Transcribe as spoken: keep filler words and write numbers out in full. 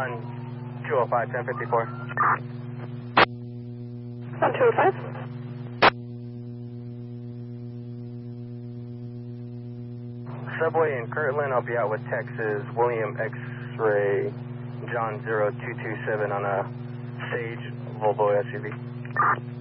on two oh five, ten fifty-four. On two oh five? Subway in Kirtland, I'll be out with Texas, William X-Ray, John zero two two seven on a Sage Volvo S U V.